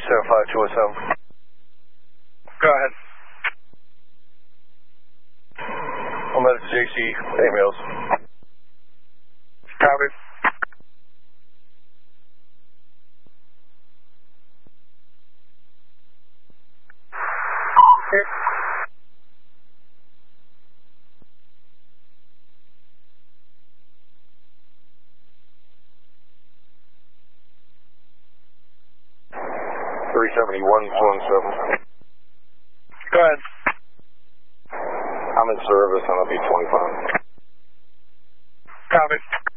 275-207. Go ahead. I'm at JC Amos. Copy. Here. Go ahead. I'm in service, and I'll be 25. Copy.